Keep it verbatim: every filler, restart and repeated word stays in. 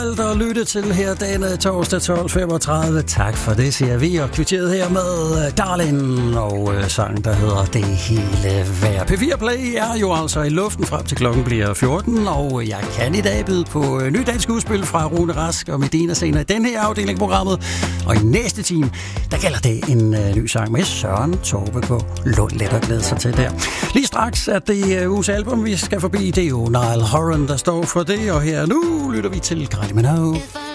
at lytte til her denne torsdag tolv femogtredive. Tak for det, siger vi, og kvitteret her med Darling og øh, sangen, der hedder Det hele værd. P fire Play er jo altså i luften frem til klokken bliver fjorten, og jeg kan i dag byde på øh, ny dansk udspil fra Rune Rask og Medina senere i den her afdeling af programmet. Og i næste time, der gælder det en øh, ny sang med Søren Tove på Lund. Let at glæde sig til der. Lige straks er det øh, uges album, vi skal forbi. Det er jo Niall Horan, der står for det, og her nu lytter vi til Kylie Minogue.